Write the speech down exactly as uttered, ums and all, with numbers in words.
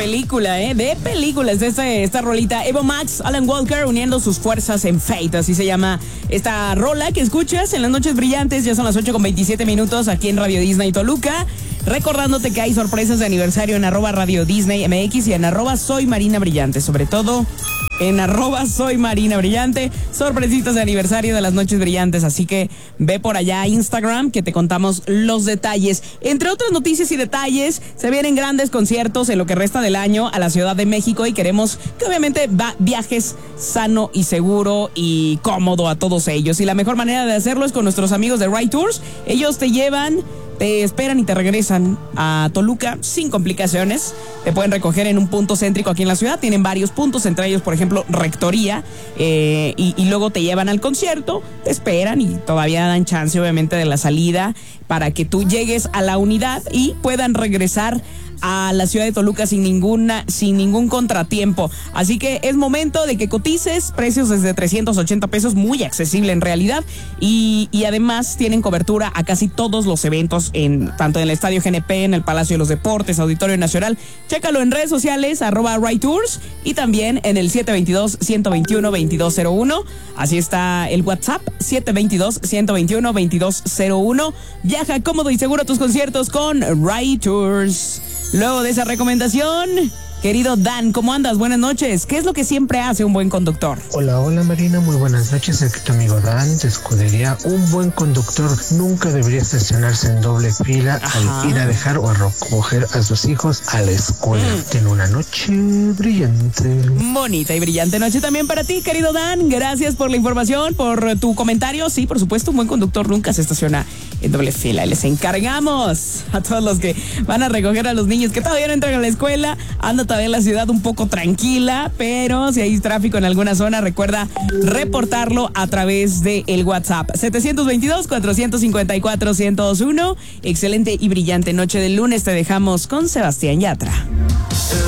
película, ¿eh? De película es esta, esta rolita. Evo Max, Alan Walker uniendo sus fuerzas en Fate. Así se llama esta rola que escuchas en las noches brillantes. Ya son las ocho con veintisiete minutos aquí en Radio Disney Toluca. Recordándote que hay sorpresas de aniversario en arroba Radio Disney M X y en arroba Soy Marina Brillante. Sobre todo en arroba Soy Marina Brillante. Sorpresitas de aniversario de las noches brillantes. Así que ve por allá a Instagram que te contamos los detalles. Entre otras noticias y detalles, se vienen grandes conciertos en lo que resta del año a la Ciudad de México y queremos que obviamente va, viajes sano y seguro y cómodo a todos ellos. Y la mejor manera de hacerlo es con nuestros amigos de Ride Tours. Ellos te llevan, te esperan y te regresan a Toluca sin complicaciones. Te pueden recoger en un punto céntrico aquí en la ciudad. Tienen varios puntos, entre ellos, por ejemplo, Rectoría. Eh, y, y luego te llevan al concierto, te esperan y todavía dan chance, obviamente, de la salida para que tú llegues a la unidad y puedan regresar a la ciudad de Toluca sin ninguna, sin ningún contratiempo. Así que es momento de que cotices, precios desde trescientos ochenta pesos, muy accesible en realidad, y, y además tienen cobertura a casi todos los eventos, en tanto en el Estadio G N P, en el Palacio de los Deportes, Auditorio Nacional. Chécalo en redes sociales, arroba Ride Tours, y también en el siete dos dos, uno dos uno, dos dos cero uno. Así está el WhatsApp, siete dos dos, uno dos uno, dos dos cero uno. Viaja cómodo y seguro a tus conciertos con Ride Tours. Luego de esa recomendación, querido Dan, ¿cómo andas? Buenas noches. ¿Qué es lo que siempre hace un buen conductor? Hola, hola Marina, muy buenas noches. Aquí tu amigo Dan de Escudería. Un buen conductor nunca debería estacionarse en doble fila Ajá. al ir a dejar o a recoger a sus hijos a la escuela. Mm. Ten una noche brillante. Bonita y brillante noche también para ti, querido Dan. Gracias por la información, por tu comentario. Sí, por supuesto, un buen conductor nunca se estaciona en doble fila. Y les encargamos a todos los que van a recoger a los niños que todavía no entran a la escuela. Anda todavía la ciudad un poco tranquila, pero si hay tráfico en alguna zona, recuerda reportarlo a través de el WhatsApp setecientos veintidós, cuatrocientos cincuenta y cuatro, ciento uno. Excelente y brillante noche del lunes. Te dejamos con Sebastián Yatra.